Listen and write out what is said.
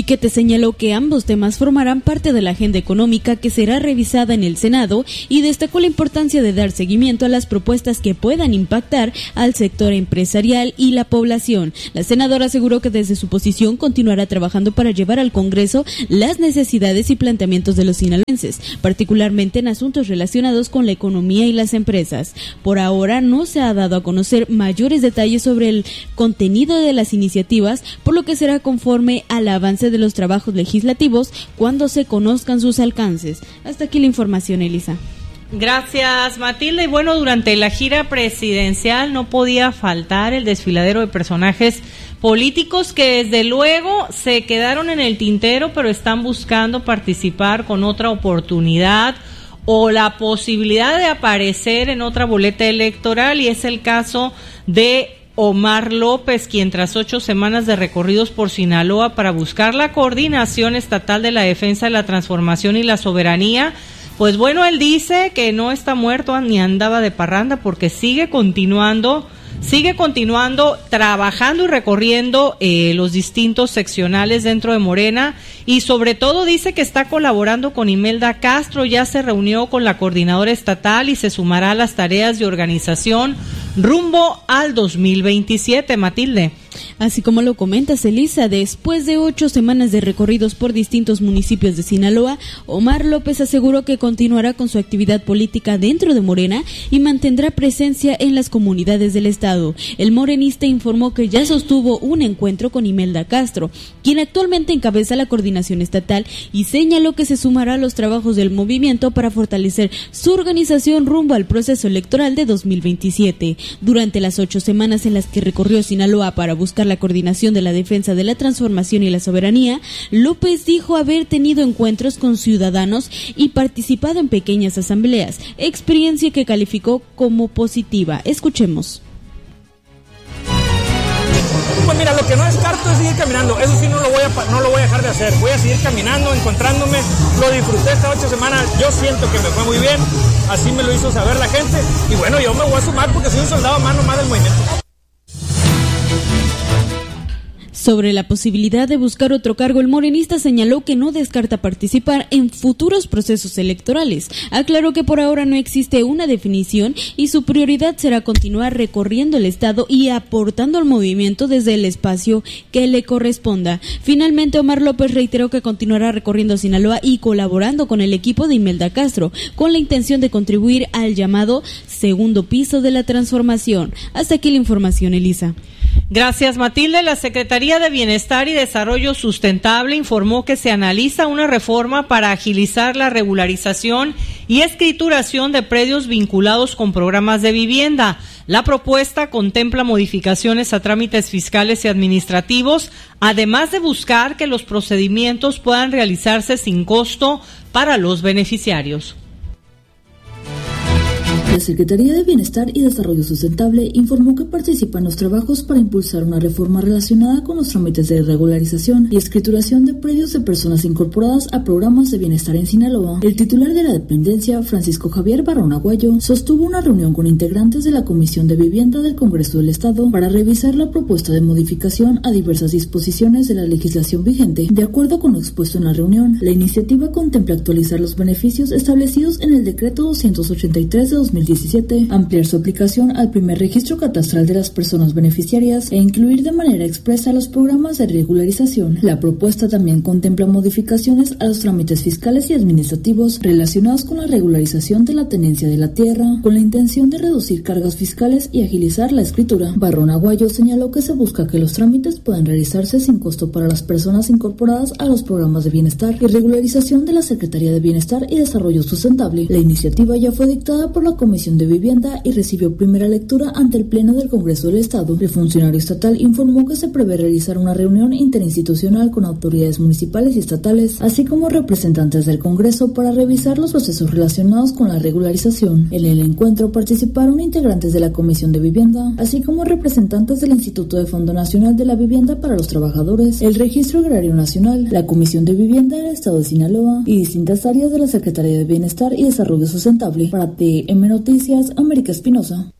Chiquete señaló que ambos temas formarán parte de la agenda económica que será revisada en el Senado y destacó la importancia de dar seguimiento a las propuestas que puedan impactar al sector empresarial y la población. La senadora aseguró que desde su posición continuará trabajando para llevar al Congreso las necesidades y planteamientos de los sinaloenses, particularmente en asuntos relacionados con la economía y las empresas. Por ahora no se ha dado a conocer mayores detalles sobre el contenido de las iniciativas, por lo que será conforme al avance de los trabajos legislativos cuando se conozcan sus alcances. Hasta aquí la información, Elisa. Gracias, Matilde. Y bueno, durante la gira presidencial no podía faltar el desfiladero de personajes políticos que desde luego se quedaron en el tintero, pero están buscando participar con otra oportunidad o la posibilidad de aparecer en otra boleta electoral, y es el caso de Omar López, quien tras 8 semanas de recorridos por Sinaloa para buscar la coordinación estatal de la defensa de la transformación y la soberanía, pues bueno, él dice que no está muerto ni andaba de parranda porque sigue continuando trabajando y recorriendo los distintos seccionales dentro de Morena, y sobre todo dice que está colaborando con Imelda Castro. Ya se reunió con la coordinadora estatal y se sumará a las tareas de organización rumbo al 2027, Matilde. Así como lo comentas, Elisa, después de 8 semanas de recorridos por distintos municipios de Sinaloa, Omar López aseguró que continuará con su actividad política dentro de Morena y mantendrá presencia en las comunidades del estado. El morenista informó que ya sostuvo un encuentro con Imelda Castro, quien actualmente encabeza la coordinación estatal, y señaló que se sumará a los trabajos del movimiento para fortalecer su organización rumbo al proceso electoral de 2027. Durante las 8 semanas en las que recorrió Sinaloa para buscar la coordinación de la defensa de la transformación y la soberanía, López dijo haber tenido encuentros con ciudadanos y participado en pequeñas asambleas, experiencia que calificó como positiva. Escuchemos. Pues mira, lo que no descarto es seguir caminando. Eso sí, no lo voy a dejar de hacer. Voy a seguir caminando, encontrándome. Lo disfruté estas 8 semanas. Yo siento que me fue muy bien. Así me lo hizo saber la gente. Y bueno, yo me voy a sumar porque soy un soldado mano más del movimiento. Sobre la posibilidad de buscar otro cargo, el morenista señaló que no descarta participar en futuros procesos electorales. Aclaró que por ahora no existe una definición y su prioridad será continuar recorriendo el estado y aportando al movimiento desde el espacio que le corresponda. Finalmente, Omar López reiteró que continuará recorriendo Sinaloa y colaborando con el equipo de Imelda Castro, con la intención de contribuir al llamado segundo piso de la transformación. Hasta aquí la información, Elisa. Gracias, Matilde. La Secretaría de Bienestar y Desarrollo Sustentable informó que se analiza una reforma para agilizar la regularización y escrituración de predios vinculados con programas de vivienda. La propuesta contempla modificaciones a trámites fiscales y administrativos, además de buscar que los procedimientos puedan realizarse sin costo para los beneficiarios. La Secretaría de Bienestar y Desarrollo Sustentable informó que participa en los trabajos para impulsar una reforma relacionada con los trámites de regularización y escrituración de predios de personas incorporadas a programas de bienestar en Sinaloa. El titular de la dependencia, Francisco Javier Barrón Aguayo, sostuvo una reunión con integrantes de la Comisión de Vivienda del Congreso del Estado para revisar la propuesta de modificación a diversas disposiciones de la legislación vigente. De acuerdo con lo expuesto en la reunión, la iniciativa contempla actualizar los beneficios establecidos en el Decreto 283 de 2017, ampliar su aplicación al primer registro catastral de las personas beneficiarias e incluir de manera expresa los programas de regularización. La propuesta también contempla modificaciones a los trámites fiscales y administrativos relacionados con la regularización de la tenencia de la tierra, con la intención de reducir cargas fiscales y agilizar la escritura. Barrón Aguayo señaló que se busca que los trámites puedan realizarse sin costo para las personas incorporadas a los programas de bienestar y regularización de la Secretaría de Bienestar y Desarrollo Sustentable. La iniciativa ya fue dictada por la Comisión de Vivienda y recibió primera lectura ante el Pleno del Congreso del Estado. El funcionario estatal informó que se prevé realizar una reunión interinstitucional con autoridades municipales y estatales, así como representantes del Congreso para revisar los procesos relacionados con la regularización. En el encuentro participaron integrantes de la Comisión de Vivienda, así como representantes del Instituto de Fondo Nacional de la Vivienda para los Trabajadores, el Registro Agrario Nacional, la Comisión de Vivienda del Estado de Sinaloa y distintas áreas de la Secretaría de Bienestar y Desarrollo Sustentable. Para TM Noticias, América Espinosa.